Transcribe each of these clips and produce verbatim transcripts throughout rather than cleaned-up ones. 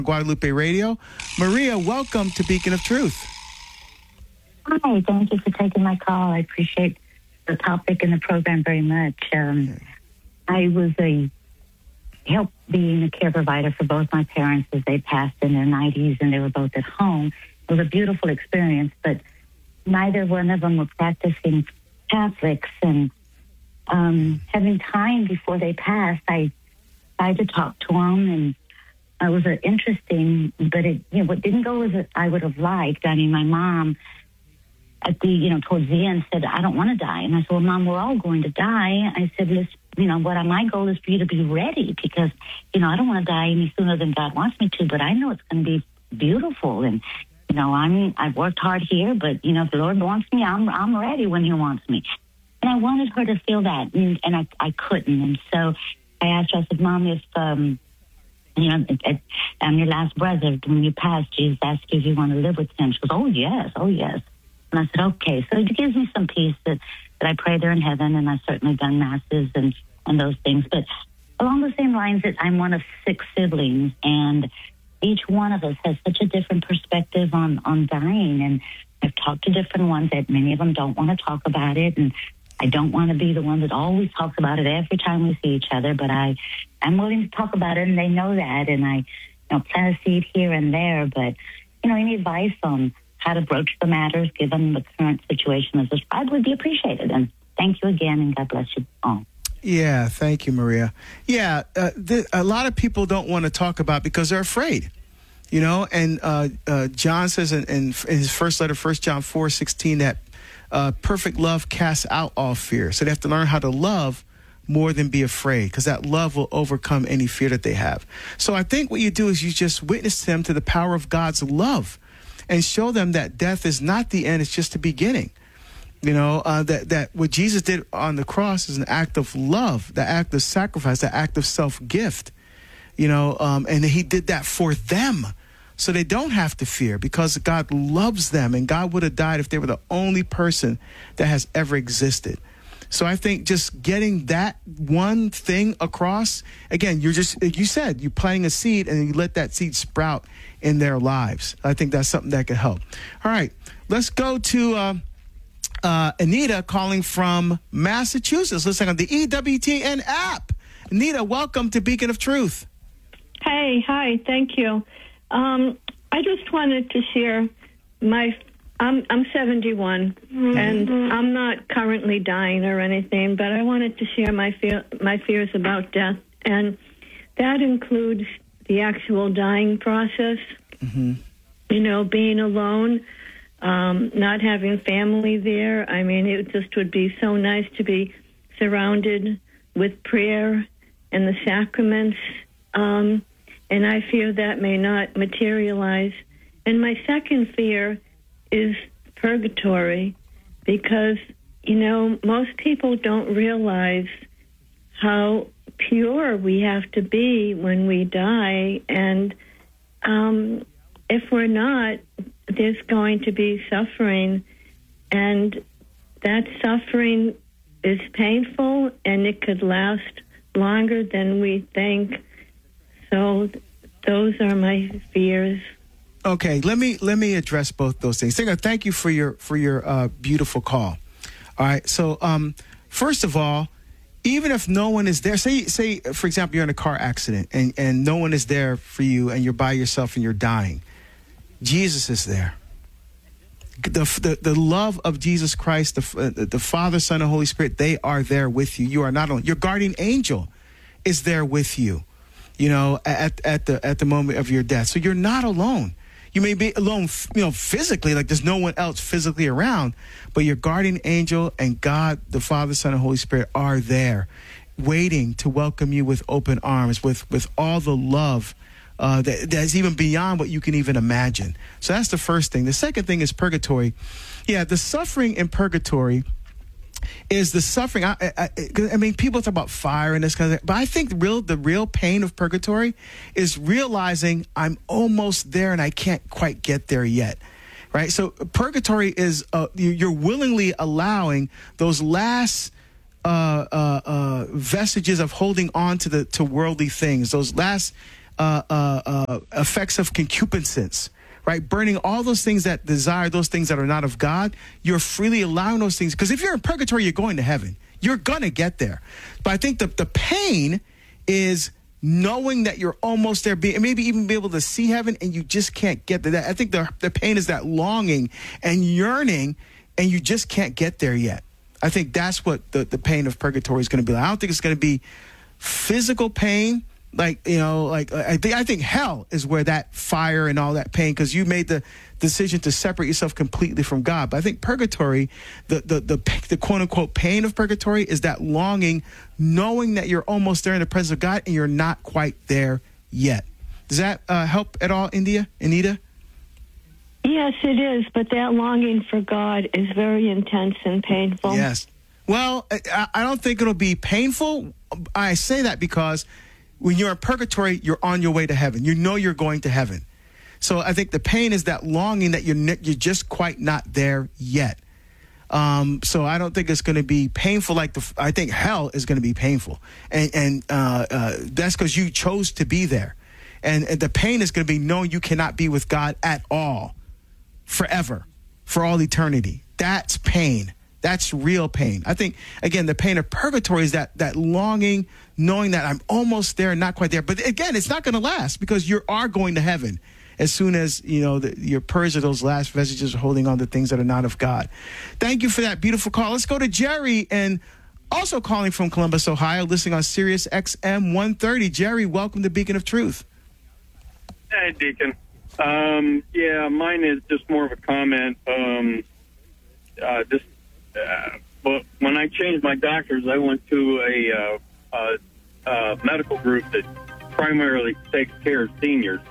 Guadalupe Radio. Maria, welcome to Beacon of Truth. Hi, thank you for taking my call. I appreciate the topic and the program very much. Um, I was a helped being a care provider for both my parents as they passed in their nineties, and they were both at home. It was a beautiful experience, but neither one of them were practicing Catholics. And um, having time before they passed, I tried to talk to them, and it was uh, interesting, but it, you know, what didn't go as I would have liked. I mean, my mom at the, you know, towards the end said, I don't want to die. And I said, well, Mom, we're all going to die. I said, let's, you know, what my goal is for you to be ready, because, you know, I don't want to die any sooner than God wants me to, but I know it's going to be beautiful. And, you know, I'm, I've worked hard here, but, you know, if the Lord wants me, I'm, I'm ready when he wants me. And I wanted her to feel that, and, and I, I couldn't. And so I asked her, I said, Mom, if, um, you know, at, at, on your last breath, when you pass, Jesus asked you if you want to live with him. She goes, oh, yes, oh, yes. And I said, okay. So it gives me some peace that, that I pray there in heaven, and I've certainly done masses and, and those things. But along the same lines, that I'm one of six siblings, and each one of us has such a different perspective on, on dying. And I've talked to different ones that many of them don't want to talk about it, and I don't want to be the one that always talks about it every time we see each other, but I, I'm willing to talk about it, and they know that, and I, you know, plant a seed here and there. But, you know, any advice on how to broach the matters given the current situation as described would be appreciated. And thank you again, and God bless you all. Yeah, thank you, Maria. Yeah, uh, th- a lot of people don't want to talk about it because they're afraid, you know, and uh, uh, John says in, in, in his first letter, First John four sixteen, that uh, perfect love casts out all fear. So they have to learn how to love more than be afraid, because that love will overcome any fear that they have. So I think what you do is you just witness them to the power of God's love and show them that death is not the end, it's just the beginning. You know, uh, that, that what Jesus did on the cross is an act of love, the act of sacrifice, the act of self-gift, you know, um, and he did that for them. So they don't have to fear, because God loves them, and God would have died if they were the only person that has ever existed. So I think just getting that one thing across, again, you're just, like you said, you're planting a seed, and you let that seed sprout in their lives. I think that's something that could help. All right, let's go to uh, uh, Anita calling from Massachusetts, listening on the E W T N app. Anita, welcome to Beacon of Truth. Hey, hi, thank you. Um, I just wanted to share my, I'm, I'm seventy-one, mm-hmm. and I'm not currently dying or anything, but I wanted to share my fear, my fears about death, and that includes the actual dying process, mm-hmm. you know, being alone, um, not having family there. I mean, it just would be so nice to be surrounded with prayer and the sacraments, um, and I fear that may not materialize. And my second fear is purgatory, because, you know, most people don't realize how pure we have to be when we die. And um, if we're not, there's going to be suffering. And that suffering is painful, and it could last longer than we think. So those are my fears. Okay, let me let me address both those things. Thank you for your for your uh, beautiful call. All right, so um, first of all, even if no one is there, say say for example you're in a car accident and, and no one is there for you, and you're by yourself and you're dying, Jesus is there. The the, the love of Jesus Christ, the uh, the Father, Son, and Holy Spirit, they are there with you. You are not alone. Your guardian angel is there with you, you know, at at the at the moment of your death. So you're not alone. You may be alone, you know, physically, like there's no one else physically around, but your guardian angel and God, the Father, Son, and Holy Spirit are there, waiting to welcome you with open arms, with, with all the love uh, that, that's even beyond what you can even imagine. So that's the first thing. The second thing is purgatory. Yeah, the suffering in purgatory is the suffering. I, I, I mean, people talk about fire and this kind of thing, but I think the real, the real pain of purgatory is realizing I'm almost there and I can't quite get there yet. Right? So purgatory is uh, you're willingly allowing those last uh, uh, uh, vestiges of holding on to the to worldly things, those last uh, uh, uh, effects of concupiscence, right? Burning all those things that desire, those things that are not of God. You're freely allowing those things. Because if you're in purgatory, you're going to heaven. You're going to get there. But I think the, the pain is knowing that you're almost there, be, maybe even be able to see heaven, and you just can't get to that. I think the, the pain is that longing and yearning, and you just can't get there yet. I think that's what the, the pain of purgatory is going to be like. I don't think it's going to be physical pain. Like, you know, like I think I think hell is where that fire and all that pain, because you made the decision to separate yourself completely from God. But I think purgatory, the the the, the quote unquote pain of purgatory, is that longing, knowing that you're almost there in the presence of God and you're not quite there yet. Does that uh, help at all, India, Anita? Yes, it is. But that longing for God is very intense and painful. Yes. Well, I, I don't think it'll be painful. I say that because when you're in purgatory, you're on your way to heaven. You know you're going to heaven. So I think the pain is that longing that you're you're just quite not there yet. Um, so I don't think it's going to be painful like the. I think hell is going to be painful, and and uh, uh, that's because you chose to be there, and, and the pain is going to be knowing you cannot be with God at all, forever, for all eternity. That's pain. That's real pain. I think, again, the pain of purgatory is that that longing, knowing that I'm almost there and not quite there. But again, it's not going to last, because you are going to heaven as soon as, you know, the, you're purged of those last vestiges of holding on to things that are not of God. Thank you for that beautiful call. Let's go to Jerry, and also calling from Columbus, Ohio, listening on Sirius X M one thirty. Jerry, welcome to Beacon of Truth. Hey, Deacon. Um, yeah, mine is just more of a comment. Um, uh, just Uh, but when I changed my doctors, I went to a, uh, uh, uh, medical group that primarily takes care of seniors.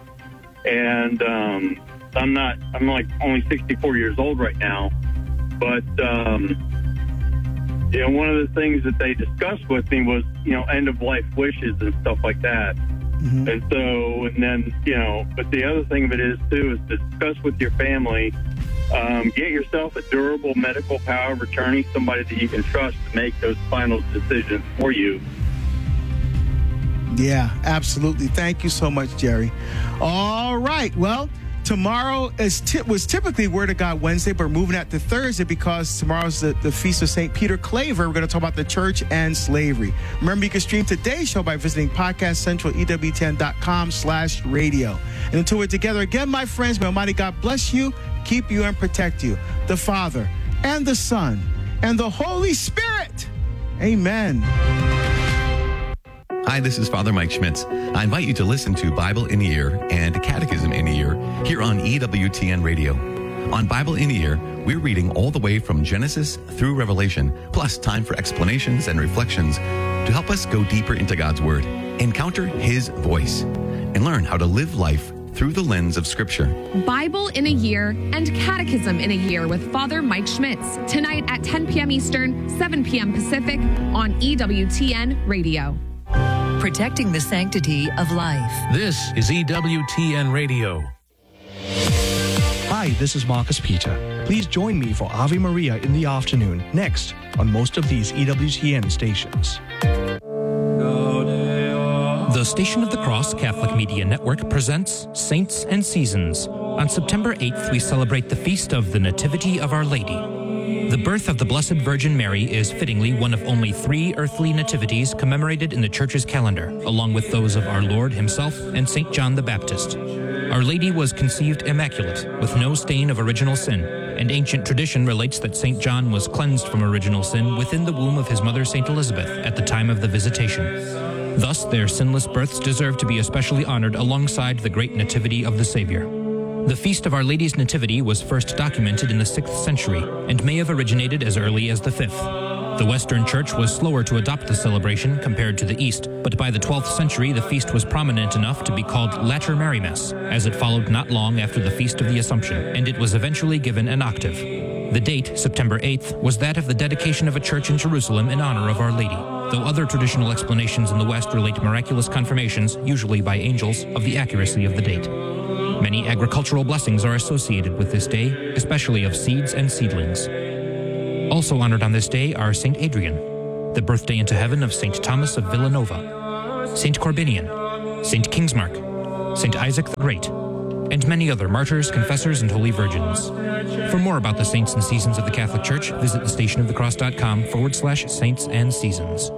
And um, I'm not, I'm like only sixty-four years old right now. But, um, you know, one of the things that they discussed with me was, you know, end-of-life wishes and stuff like that. Mm-hmm. And so, and then, you know, but the other thing of it is, too, is to discuss with your family. Um, get yourself a durable medical power of attorney, somebody that you can trust to make those final decisions for you. Yeah, absolutely. Thank you so much, Jerry. All right. Well, tomorrow is t- was typically Word of God Wednesday, but we're moving that to Thursday because tomorrow's the, the Feast of Saint Peter Claver. We're going to talk about the church and slavery. Remember, you can stream today's show by visiting Podcast Central, E W ten dot com slash radio. And until we're together again, my friends, may Almighty God bless you, keep you, and protect you. The Father, and the Son, and the Holy Spirit. Amen. Hi, this is Father Mike Schmitz. I invite you to listen to Bible in a Year and Catechism in a Year here on E W T N Radio. On Bible in a Year, we're reading all the way from Genesis through Revelation, plus time for explanations and reflections to help us go deeper into God's Word, encounter His voice, and learn how to live life through the lens of Scripture. Bible in a Year and Catechism in a Year with Father Mike Schmitz. Tonight at ten p.m. Eastern, seven p.m. Pacific on E W T N Radio. Protecting the sanctity of life. This is E W T N Radio. Hi, this is Marcus Peter. Please join me for Ave Maria in the afternoon, next on most of these E W T N stations. The Station of the Cross Catholic Media Network presents Saints and Seasons. On September eighth, we celebrate the feast of the Nativity of Our Lady. The birth of the Blessed Virgin Mary is fittingly one of only three earthly nativities commemorated in the Church's calendar, along with those of our Lord Himself and Saint John the Baptist. Our Lady was conceived immaculate, with no stain of original sin, and ancient tradition relates that Saint John was cleansed from original sin within the womb of his mother Saint Elizabeth at the time of the visitation. Thus, their sinless births deserve to be especially honored alongside the great nativity of the Savior. The Feast of Our Lady's Nativity was first documented in the sixth century and may have originated as early as the fifth. The Western Church was slower to adopt the celebration compared to the East, but by the twelfth century the feast was prominent enough to be called Latter Marymas, as it followed not long after the Feast of the Assumption, and it was eventually given an octave. The date, September eighth, was that of the dedication of a church in Jerusalem in honor of Our Lady, though other traditional explanations in the West relate miraculous confirmations, usually by angels, of the accuracy of the date. Many agricultural blessings are associated with this day, especially of seeds and seedlings. Also honored on this day are Saint Adrian, the birthday into heaven of Saint Thomas of Villanova, Saint Corbinian, Saint Kingsmark, Saint Isaac the Great, and many other martyrs, confessors, and holy virgins. For more about the saints and seasons of the Catholic Church, visit thestationofthecross.com forward slash saints and seasons.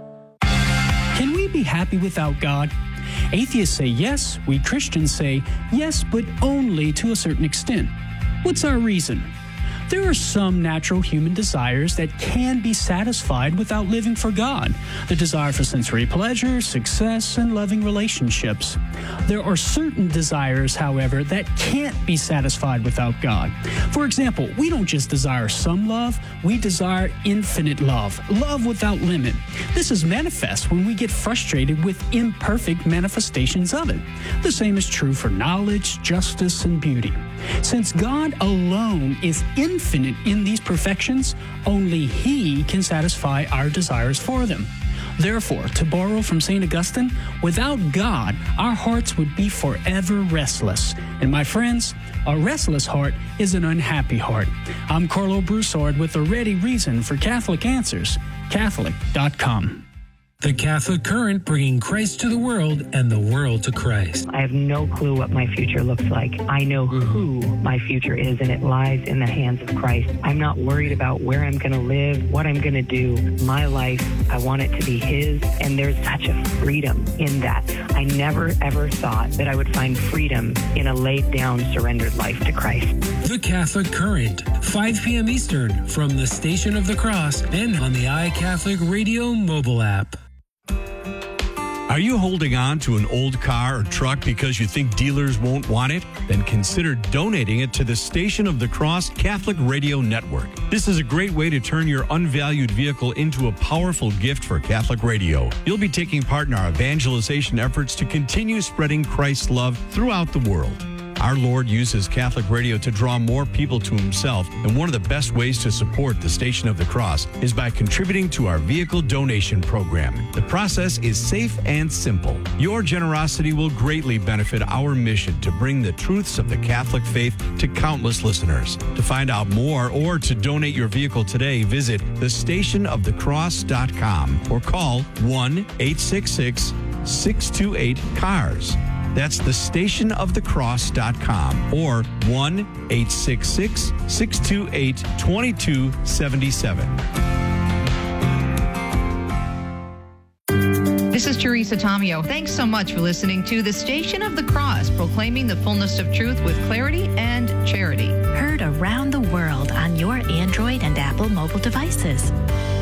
Can we be happy without God? Atheists say yes. We Christians say yes, but only to a certain extent. What's our reason? There are some natural human desires that can be satisfied without living for God. The desire for sensory pleasure, success, and loving relationships. There are certain desires, however, that can't be satisfied without God. For example, we don't just desire some love, we desire infinite love, love without limit. This is manifest when we get frustrated with imperfect manifestations of it. The same is true for knowledge, justice, and beauty. Since God alone is infinite in these perfections, only He can satisfy our desires for them. Therefore, to borrow from Saint Augustine, without God, our hearts would be forever restless. And my friends, a restless heart is an unhappy heart. I'm Carlo Broussard with a ready reason for Catholic Answers, Catholic dot com. The Catholic Current, bringing Christ to the world and the world to Christ. I have no clue what my future looks like. I know who my future is, and it lies in the hands of Christ. I'm not worried about where I'm going to live, what I'm going to do. My life, I want it to be His, and there's such a freedom in that. I never, ever thought that I would find freedom in a laid-down, surrendered life to Christ. The Catholic Current, five p.m. Eastern, from the Station of the Cross and on the iCatholic Radio mobile app. Are you holding on to an old car or truck because you think dealers won't want it? Then consider donating it to the Station of the Cross Catholic Radio Network. This is a great way to turn your unvalued vehicle into a powerful gift for Catholic radio. You'll be taking part in our evangelization efforts to continue spreading Christ's love throughout the world. Our Lord uses Catholic radio to draw more people to Himself, and one of the best ways to support the Station of the Cross is by contributing to our vehicle donation program. The process is safe and simple. Your generosity will greatly benefit our mission to bring the truths of the Catholic faith to countless listeners. To find out more or to donate your vehicle today, visit the station of the cross dot com or call one eight six six, six two eight, C A R S. That's the station of the cross dot com or one eight six six, six two eight, two two seven seven. This is Teresa Tomeo. Thanks so much for listening to the Station of the Cross, proclaiming the fullness of truth with clarity and charity. Heard around the world on your Android and Apple mobile devices.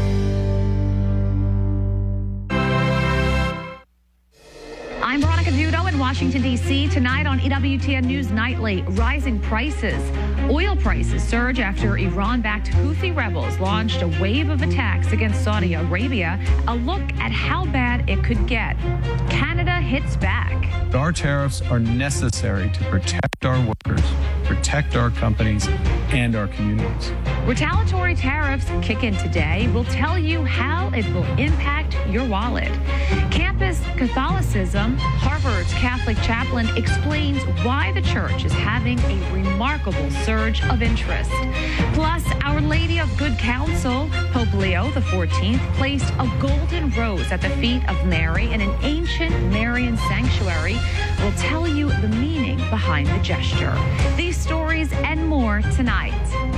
I'm Veronica Dudo in Washington, D C Tonight on E W T N News Nightly, rising prices. Oil prices surge after Iran-backed Houthi rebels launched a wave of attacks against Saudi Arabia. A look at how bad it could get. Canada hits back. Our tariffs are necessary to protect our workers, protect our companies, and our communities. Retaliatory tariffs kick in today. We'll tell you how it will impact your wallet. Campus Catholicism. Harvard's Catholic chaplain explains why the church is having a remarkable surge of interest. Plus, Our Lady of Good Counsel, Pope Leo the fourteenth, placed a golden rose at the feet of Mary in an ancient Marian sanctuary. We'll tell you the meaning behind the gesture. These stories and more tonight.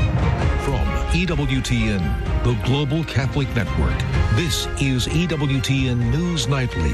From E W T N, the Global Catholic Network, this is E W T N News Nightly.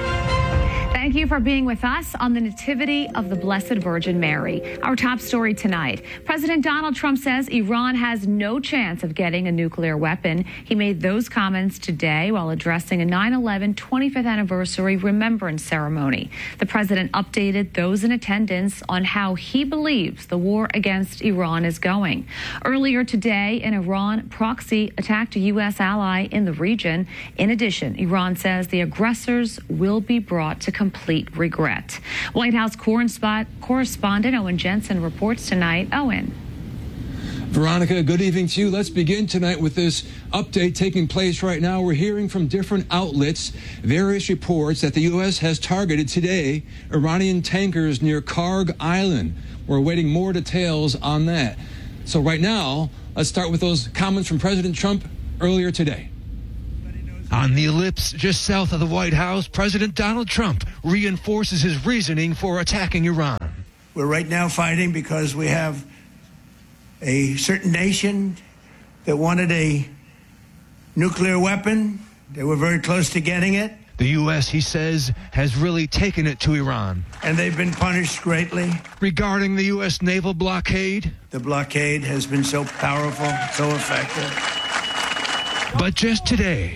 Thank you for being with us on the Nativity of the Blessed Virgin Mary. Our top story tonight. President Donald Trump says Iran has no chance of getting a nuclear weapon. He made those comments today while addressing a nine eleven twenty-fifth anniversary remembrance ceremony. The president updated those in attendance on how he believes the war against Iran is going. Earlier today, an Iran proxy attacked a U S ally in the region. In addition, Iran says the aggressors will be brought to complete regret. White House correspondent Owen Jensen reports tonight. Owen. Veronica, good evening to you. Let's begin tonight with this update taking place right now. We're hearing from different outlets, various reports that the U S has targeted today Iranian tankers near Karg Island. We're awaiting more details on that. So right now, let's start with those comments from President Trump earlier today. On the ellipse just south of the White House, President Donald Trump reinforces his reasoning for attacking Iran. We're right now fighting because we have a certain nation that wanted a nuclear weapon. They were very close to getting it. The U S, he says, has really taken it to Iran. And they've been punished greatly. Regarding the U S naval blockade, the blockade has been so powerful, so effective. But just today,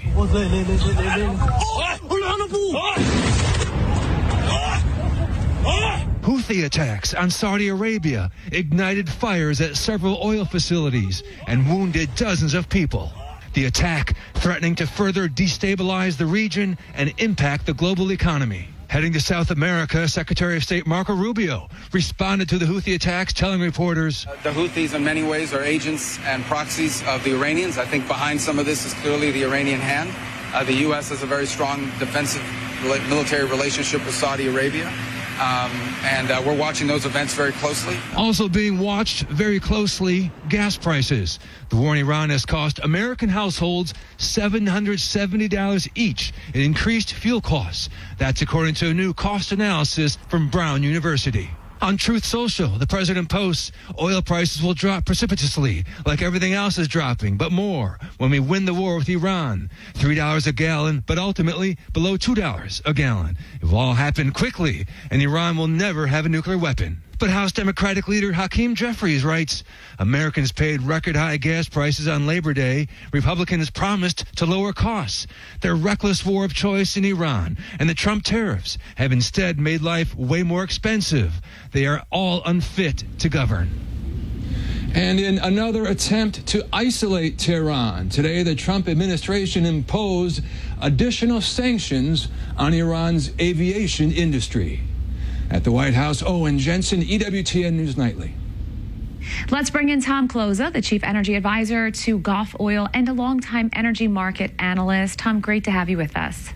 Houthi attacks on Saudi Arabia ignited fires at several oil facilities and wounded dozens of people. The attack threatening to further destabilize the region and impact the global economy. Heading to South America, Secretary of State Marco Rubio responded to the Houthi attacks, telling reporters, uh, the Houthis in many ways are agents and proxies of the Iranians. I think behind some of this is clearly the Iranian hand. Uh, the U S has a very strong defensive military relationship with Saudi Arabia. Um, and uh, we're watching those events very closely. Also being watched very closely, gas prices. The war in Iran has cost American households seven hundred seventy dollars each in increased fuel costs. That's according to a new cost analysis from Brown University. On Truth Social, the president posts, oil prices will drop precipitously, like everything else is dropping, but more when we win the war with Iran. three dollars a gallon, but ultimately below two dollars a gallon. It will all happen quickly, and Iran will never have a nuclear weapon. But House Democratic leader Hakeem Jeffries writes, Americans paid record-high gas prices on Labor Day. Republicans promised to lower costs. Their reckless war of choice in Iran and the Trump tariffs have instead made life way more expensive. They are all unfit to govern. And in another attempt to isolate Tehran, today the Trump administration imposed additional sanctions on Iran's aviation industry. At the White House, Owen Jensen, E W T N News Nightly. Let's bring in Tom Kloza, the Chief Energy Advisor to Gulf Oil and a longtime energy market analyst. Tom, great to have you with us.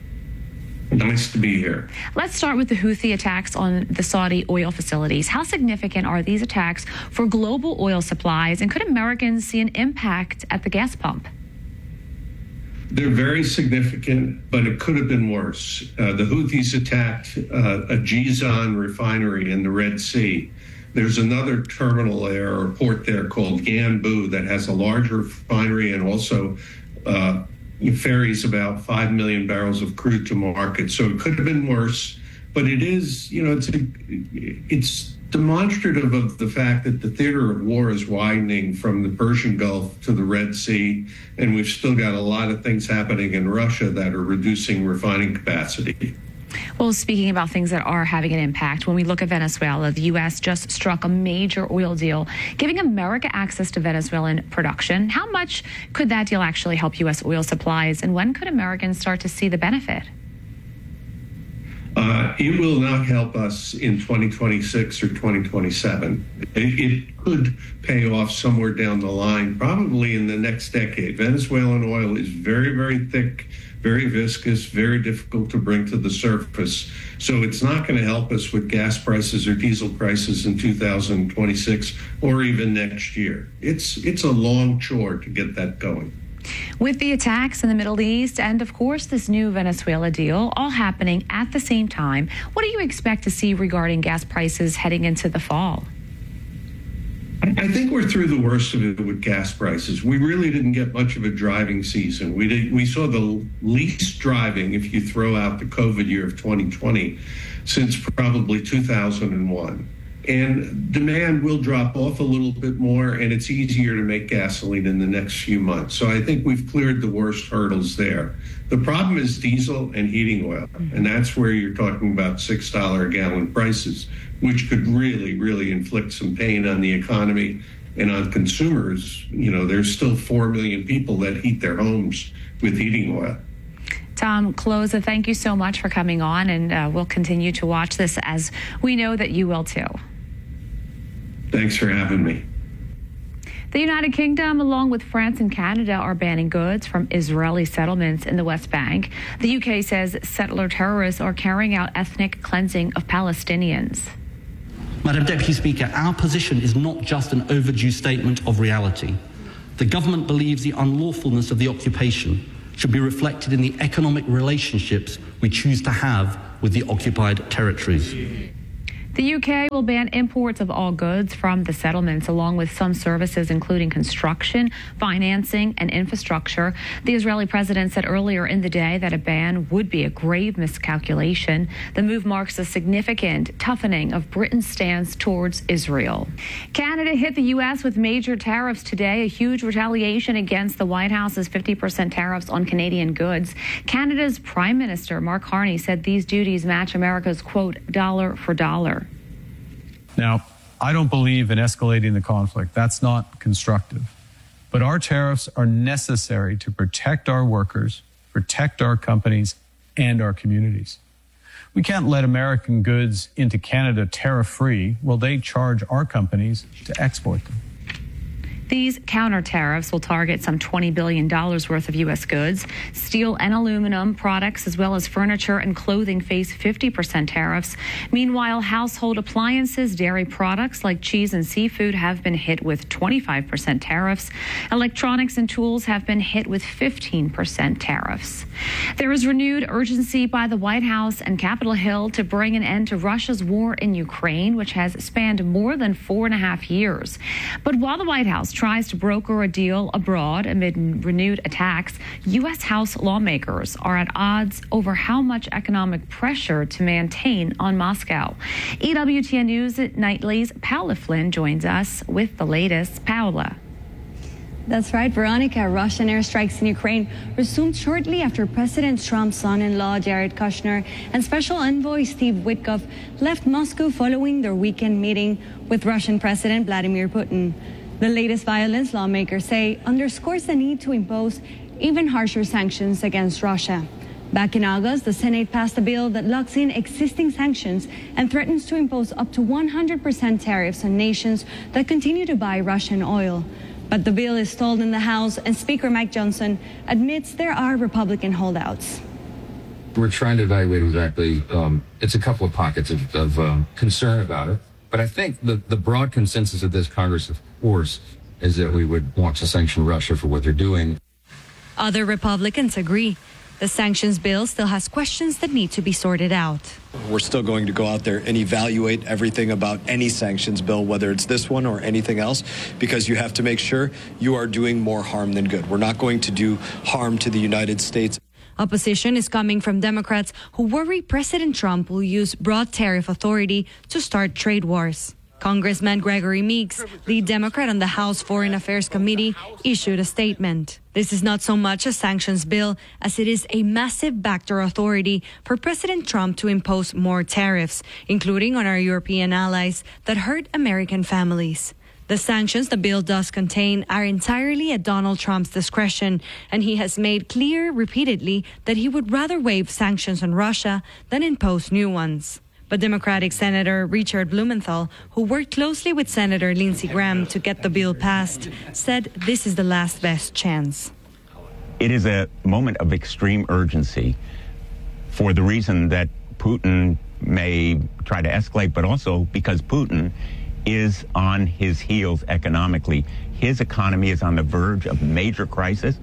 Nice to be here. Let's start with the Houthi attacks on the Saudi oil facilities. How significant are these attacks for global oil supplies, and could Americans see an impact at the gas pump? They're very significant, but it could have been worse. Uh, the Houthis attacked uh, a Jizan refinery in the Red Sea. There's another terminal there, or port there, called Yanbu that has a large refinery and also uh, ferries about five million barrels of crude to market. So it could have been worse, but it is, you know, it's a, it's demonstrative of the fact that the theater of war is widening from the Persian Gulf to the Red Sea, and we've still got a lot of things happening in Russia that are reducing refining capacity. Well, speaking about things that are having an impact, when we look at Venezuela, the U S just struck a major oil deal, giving America access to Venezuelan production. How much could that deal actually help U S oil supplies, and when could Americans start to see the benefit? Uh, it will not help us in twenty twenty-six or twenty twenty-seven. It, it could pay off somewhere down the line, probably in the next decade. Venezuelan oil is very, very thick, very viscous, very difficult to bring to the surface. So it's not going to help us with gas prices or diesel prices in two thousand twenty-six or even next year. It's it's a long chore to get that going. With the attacks in the Middle East and, of course, this new Venezuela deal all happening at the same time, what do you expect to see regarding gas prices heading into the fall? I think we're through the worst of it with gas prices. We really didn't get much of a driving season. We did, we saw the least driving, if you throw out the COVID year of twenty twenty, since probably two thousand one. And demand will drop off a little bit more, and it's easier to make gasoline in the next few months. So I think we've cleared the worst hurdles there. The problem is diesel and heating oil, and that's where you're talking about six dollars a gallon prices, which could really, really inflict some pain on the economy and on consumers. You know, there's still four million people that heat their homes with heating oil. Tom Kloza, thank you so much for coming on, and uh, we'll continue to watch this, as we know that you will too. Thanks for having me. The United Kingdom, along with France and Canada, are banning goods from Israeli settlements in the West Bank. The U K says settler terrorists are carrying out ethnic cleansing of Palestinians. Madam Deputy Speaker, our position is not just an overdue statement of reality. The government believes the unlawfulness of the occupation, should be reflected in the economic relationships we choose to have with the occupied territories. The U K will ban imports of all goods from the settlements, along with some services, including construction, financing, and infrastructure. The Israeli president said earlier in the day that a ban would be a grave miscalculation. The move marks a significant toughening of Britain's stance towards Israel. Canada hit the U S with major tariffs today, a huge retaliation against the White House's fifty percent tariffs on Canadian goods. Canada's Prime Minister Mark Carney said these duties match America's, quote, dollar for dollar. Now, I don't believe in escalating the conflict. That's not constructive. But our tariffs are necessary to protect our workers, protect our companies, and our communities. We can't let American goods into Canada tariff-free while they charge our companies to export them. These counter tariffs will target some twenty billion dollars worth of U S goods. Steel and aluminum products, as well as furniture and clothing, face fifty percent tariffs. Meanwhile, household appliances, dairy products like cheese and seafood have been hit with twenty-five percent tariffs. Electronics and tools have been hit with fifteen percent tariffs. There is renewed urgency by the White House and Capitol Hill to bring an end to Russia's war in Ukraine, which has spanned more than four and a half years. But while the White House tries to broker a deal abroad amid renewed attacks, U S House lawmakers are at odds over how much economic pressure to maintain on Moscow. E W T N News Nightly's Paola Flynn joins us with the latest. Paola. That's right, Veronica. Russian airstrikes in Ukraine resumed shortly after President Trump's son-in-law, Jared Kushner, and Special Envoy Steve Witkoff left Moscow following their weekend meeting with Russian President Vladimir Putin. The latest violence, lawmakers say, underscores the need to impose even harsher sanctions against Russia. Back in August, the Senate passed a bill that locks in existing sanctions and threatens to impose up to one hundred percent tariffs on nations that continue to buy Russian oil. But the bill is stalled in the House, and Speaker Mike Johnson admits there are Republican holdouts. We're trying to evaluate exactly, um, it's a couple of pockets of, of um, concern about it. But I think the, the broad consensus of this Congress, of course, is that we would want to sanction Russia for what they're doing. Other Republicans agree. The sanctions bill still has questions that need to be sorted out. We're still going to go out there and evaluate everything about any sanctions bill, whether it's this one or anything else, because you have to make sure you are doing more harm than good. We're not going to do harm to the United States. Opposition is coming from Democrats who worry President Trump will use broad tariff authority to start trade wars. Congressman Gregory Meeks, lead Democrat on the House Foreign Affairs Committee, issued a statement. This is not so much a sanctions bill as it is a massive backdoor authority for President Trump to impose more tariffs, including on our European allies, that hurt American families. The sanctions the bill does contain are entirely at Donald Trump's discretion, and he has made clear repeatedly that he would rather waive sanctions on Russia than impose new ones. But Democratic Senator Richard Blumenthal, who worked closely with Senator Lindsey Graham to get the bill passed, said this is the last best chance. It is a moment of extreme urgency for the reason that Putin may try to escalate, but also because Putin is on his heels economically. His economy is on the verge of major crisis.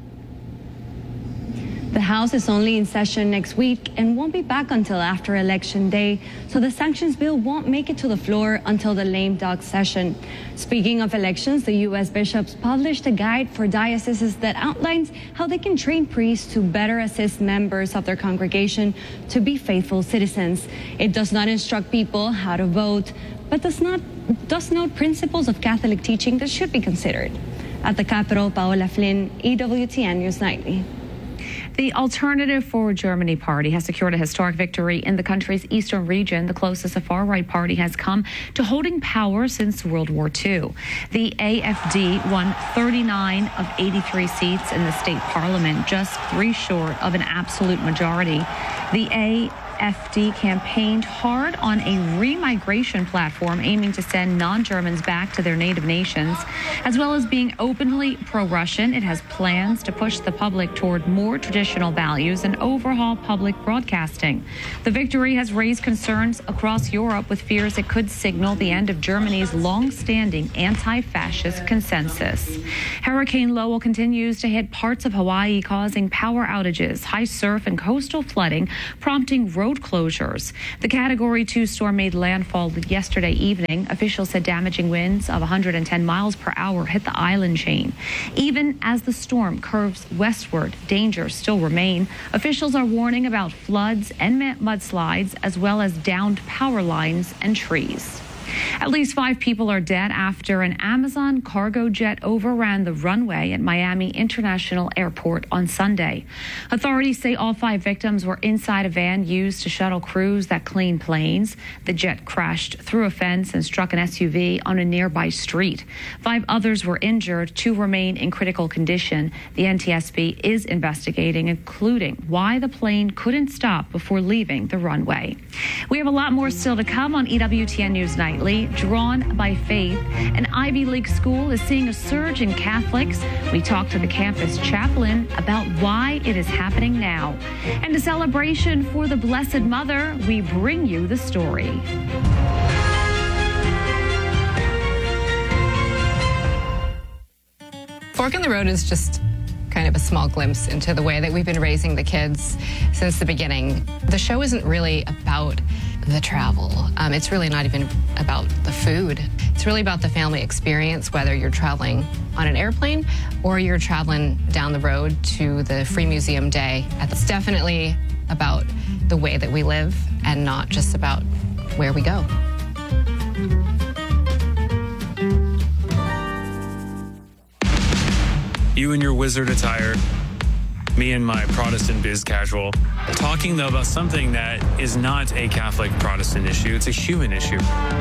The House is only in session next week and won't be back until after Election Day, so the sanctions bill won't make it to the floor until the lame duck session. Speaking of elections, the U S bishops published a guide for dioceses that outlines how they can train priests to better assist members of their congregation to be faithful citizens. It does not instruct people how to vote, but does not does note principles of Catholic teaching that should be considered. At the Capitol, Paola Flynn, E W T N News Nightly. The Alternative for Germany party has secured a historic victory in the country's eastern region, the closest a far-right party has come to holding power since World War Two. The A F D won thirty-nine of eighty-three seats in the state parliament, just three short of an absolute majority. The A F D campaigned hard on a remigration platform aiming to send non-Germans back to their native nations. As well as being openly pro-Russian, it has plans to push the public toward more traditional values and overhaul public broadcasting. The victory has raised concerns across Europe, with fears it could signal the end of Germany's long-standing anti-fascist consensus. Hurricane Lowell continues to hit parts of Hawaii, causing power outages, high surf, and coastal flooding, prompting road closures. The Category two storm made landfall yesterday evening. Officials said damaging winds of one hundred ten miles per hour hit the island chain. Even as the storm curves westward, dangers still remain. Officials are warning about floods and mudslides, as well as downed power lines and trees. At least five people are dead after an Amazon cargo jet overran the runway at Miami International Airport on Sunday. Authorities say all five victims were inside a van used to shuttle crews that clean planes. The jet crashed through a fence and struck an S U V on a nearby street. Five others were injured. Two remain in critical condition. The N T S B is investigating, including why the plane couldn't stop before leaving the runway. We have a lot more still to come on E W T N News Nightly. Drawn by faith, an Ivy League school is seeing a surge in Catholics. We talked to the campus chaplain about why it is happening now. And a celebration for the Blessed Mother, we bring you the story. Fork in the Road is just kind of a small glimpse into the way that we've been raising the kids since the beginning. The show isn't really about the travel. Um, it's really not even about the food. It's really about the family experience, whether you're traveling on an airplane or you're traveling down the road to the Free Museum Day. It's definitely about the way that we live and not just about where we go. You in your wizard attire, me in my Protestant biz casual, talking though about something that is not a Catholic Protestant issue, it's a human issue.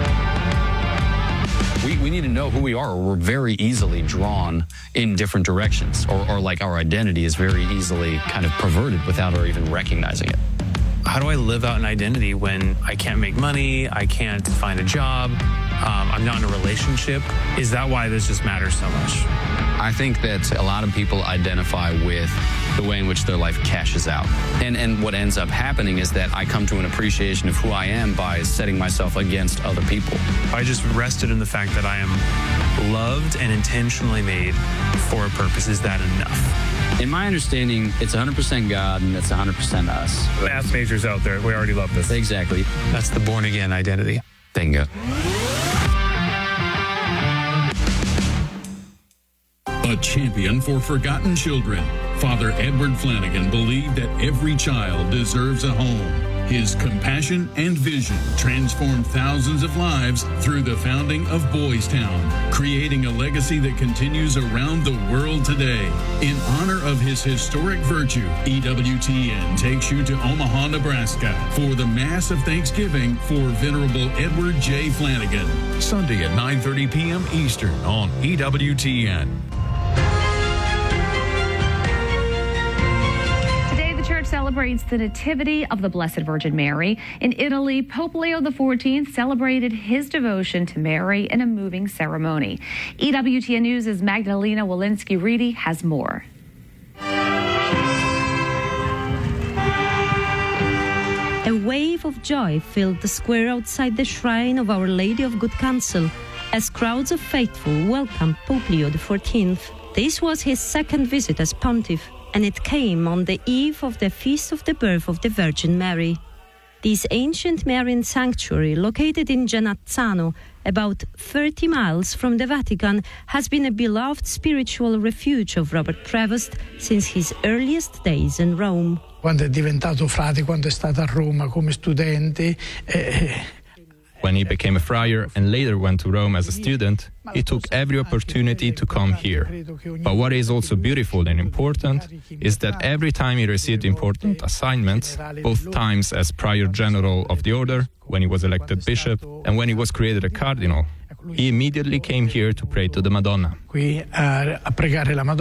We, we need to know who we are, or we're very easily drawn in different directions, or, or like our identity is very easily kind of perverted without our even recognizing it. How do I live out an identity when I can't make money, I can't find a job, um, I'm not in a relationship? Is that why this just matters so much? I think that a lot of people identify with the way in which their life cashes out. And and what ends up happening is that I come to an appreciation of who I am by setting myself against other people. I just rested in the fact that I am loved and intentionally made for a purpose. Is that enough? In my understanding, it's one hundred percent God and it's one hundred percent us. Math majors out there, we already love this. Exactly. That's the born-again identity. Bingo. A champion for forgotten children, Father Edward Flanagan believed that every child deserves a home. His compassion and vision transformed thousands of lives through the founding of Boys Town, creating a legacy that continues around the world today. In honor of his historic virtue, E W T N takes you to Omaha, Nebraska for the Mass of Thanksgiving for Venerable Edward J. Flanagan, Sunday at nine thirty p.m. Eastern on E W T N. Celebrates the Nativity of the Blessed Virgin Mary. In Italy, Pope Leo the fourteenth celebrated his devotion to Mary in a moving ceremony. E W T N News' Magdalena Walensky-Reedy has more. A wave of joy filled the square outside the shrine of Our Lady of Good Counsel as crowds of faithful welcomed Pope Leo the fourteenth. This was his second visit as pontiff, and it came on the eve of the feast of the birth of the Virgin Mary. This ancient Marian sanctuary, located in Genazzano, about thirty miles from the Vatican, has been a beloved spiritual refuge of Robert Prevost since his earliest days in Rome. Quando è diventato frate, quando è stato a Roma come studente, eh, When he became a friar and later went to Rome as a student, he took every opportunity to come here. But what is also beautiful and important is that every time he received important assignments, both times as Prior General of the Order, when he was elected bishop, and when he was created a cardinal, he immediately came here to pray to the Madonna. Qui a, a pregare la Madonna.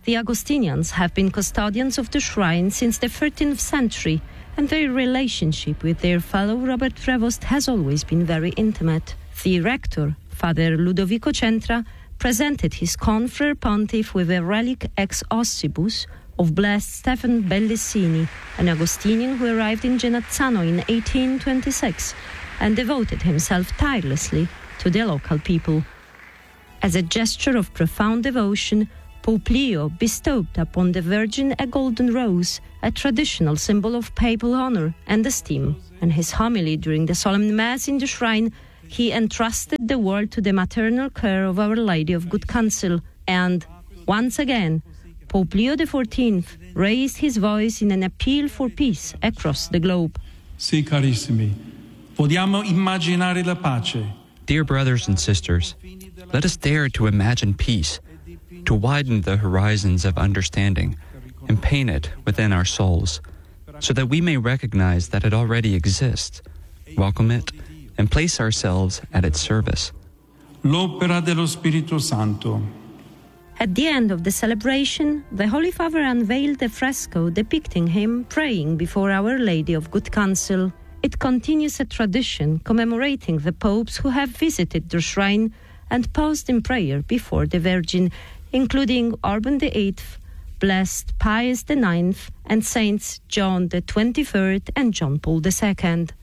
The Augustinians have been custodians of the shrine since the thirteenth century, and their relationship with their fellow Robert Prevost has always been very intimate. The rector, Father Ludovico Centra, presented his confrere pontiff with a relic ex ossibus of blessed Stephen Bellissini, an Augustinian who arrived in Genazzano in eighteen twenty-six and devoted himself tirelessly to the local people. As a gesture of profound devotion, Pope Leo bestowed upon the Virgin a golden rose, a traditional symbol of papal honor and esteem. In his homily during the solemn Mass in the shrine, he entrusted the world to the maternal care of Our Lady of Good Counsel, and, once again, Pope Leo the fourteenth raised his voice in an appeal for peace across the globe. Sì, carissimi, vogliamo immaginare la pace. Dear brothers and sisters, let us dare to imagine peace, to widen the horizons of understanding and paint it within our souls, so that we may recognize that it already exists, welcome it, and place ourselves at its service. L'opera dello Spirito Santo. At the end of the celebration, the Holy Father unveiled a fresco depicting him praying before Our Lady of Good Counsel. It continues a tradition commemorating the popes who have visited the shrine and paused in prayer before the Virgin, including Urban the eighth, Blessed Pius the ninth, and Saints John the twenty-third and John Paul the second.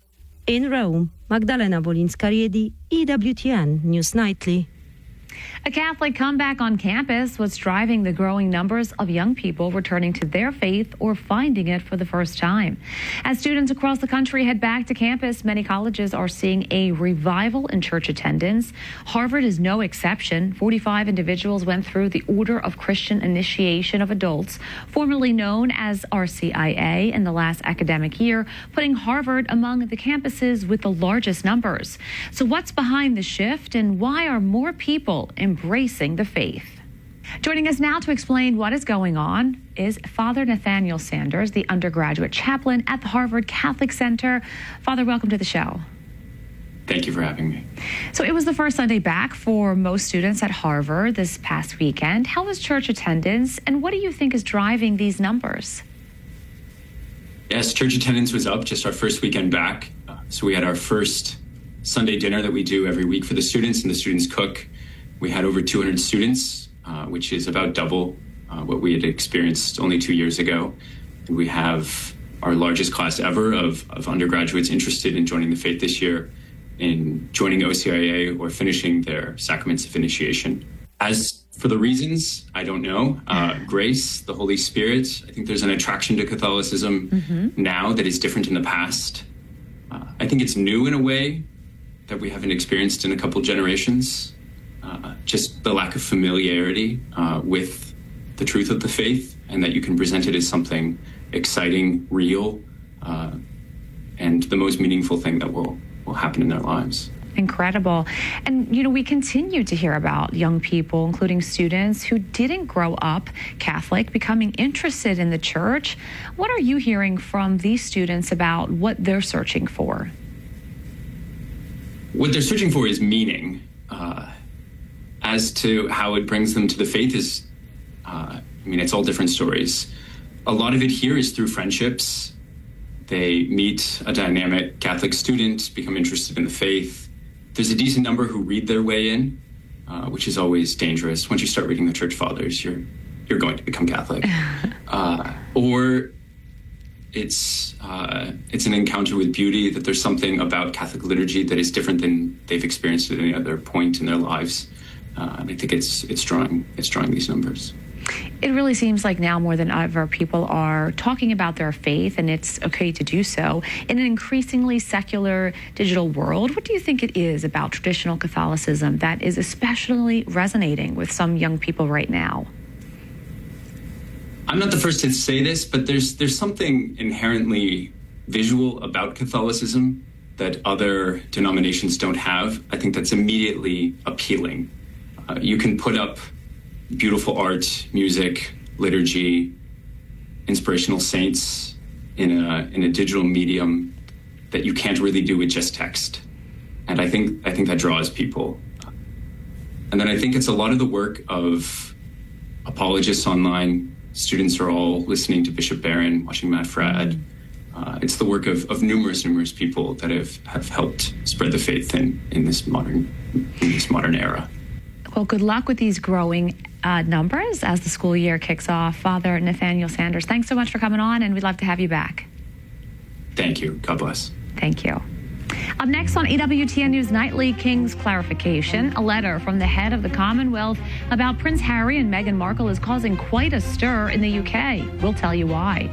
In Rome, Magdalena Wolinska-Riedi, E W T N News Nightly. A Catholic comeback on campus was driving the growing numbers of young people returning to their faith or finding it for the first time. As students across the country head back to campus, many colleges are seeing a revival in church attendance. Harvard is no exception. forty-five individuals went through the Order of Christian Initiation of Adults, formerly known as R C I A, in the last academic year, putting Harvard among the campuses with the largest numbers. So what's behind the shift, and why are more people embracing the faith? Joining us now to explain what is going on is Father Nathaniel Sanders, the undergraduate chaplain at the Harvard Catholic Center. Father, welcome to the show. Thank you for having me. So it was the first Sunday back for most students at Harvard this past weekend. How was church attendance, and what do you think is driving these numbers? Yes, church attendance was up just our first weekend back. Uh, so we had our first Sunday dinner that we do every week for the students, and the students cook. We had over two hundred students, uh, which is about double uh, what we had experienced only two years ago. And we have our largest class ever of, of undergraduates interested in joining the faith this year, in joining O C I A or finishing their sacraments of initiation. As for the reasons, I don't know. Uh, grace, the Holy Spirit, I think there's an attraction to Catholicism mm-hmm. now that is different in the past. Uh, I think it's new in a way that we haven't experienced in a couple generations. Uh, just the lack of familiarity uh, with the truth of the faith, and that you can present it as something exciting, real, uh, and the most meaningful thing that will, will happen in their lives. Incredible. And, you know, we continue to hear about young people, including students who didn't grow up Catholic, becoming interested in the church. What are you hearing from these students about what they're searching for? What they're searching for is meaning. Uh, As to how it brings them to the faith is, uh, I mean, it's all different stories. A lot of it here is through friendships. They meet a dynamic Catholic student, become interested in the faith. There's a decent number who read their way in, uh, which is always dangerous. Once you start reading the Church Fathers, you're you're going to become Catholic. uh, or it's uh, it's an encounter with beauty, that there's something about Catholic liturgy that is different than they've experienced at any other point in their lives. Uh, and I think it's it's drawing it's drawing these numbers. It really seems like now more than ever people are talking about their faith, and it's okay to do so in an increasingly secular digital world. What do you think it is about traditional Catholicism that is especially resonating with some young people right now? I'm not the first to say this, but there's there's something inherently visual about Catholicism that other denominations don't have. I think that's immediately appealing. Uh, you can put up beautiful art, music, liturgy, inspirational saints in a in a digital medium that you can't really do with just text. And I think I think that draws people. And then I think it's a lot of the work of apologists online. Students are all listening to Bishop Barron, watching Matt Fradd. Uh, it's the work of, of numerous, numerous people that have, have helped spread the faith in, in this modern in this modern era. Well, good luck with these growing uh, numbers as the school year kicks off. Father Nathaniel Sanders, thanks so much for coming on, and we'd love to have you back. Thank you. God bless. Thank you. Up next on E W T N News Nightly, King's clarification. A letter from the head of the Commonwealth about Prince Harry and Meghan Markle is causing quite a stir in the U K. We'll tell you why.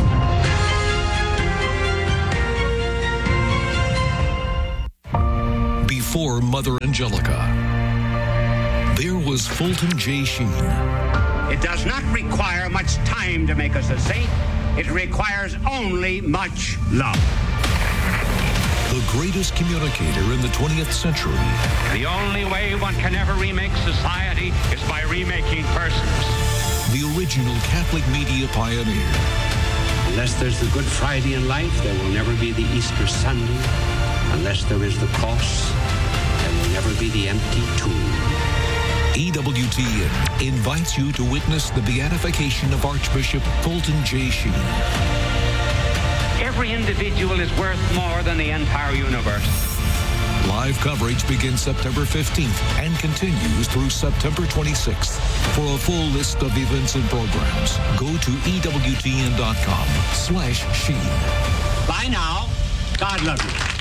Before Mother Angelica, there was Fulton J. Sheen. It does not require much time to make us a saint. It requires only much love. The greatest communicator in the twentieth century. The only way one can ever remake society is by remaking persons. The original Catholic media pioneer. Unless there's the Good Friday in life, there will never be the Easter Sunday. Unless there is the cross, there will never be the empty tomb. E W T N invites you to witness the beatification of Archbishop Fulton J. Sheen. Every individual is worth more than the entire universe. Live coverage begins September fifteenth and continues through September twenty-sixth. For a full list of events and programs, go to E W T N dot com slash Sheen. Bye now. God love you.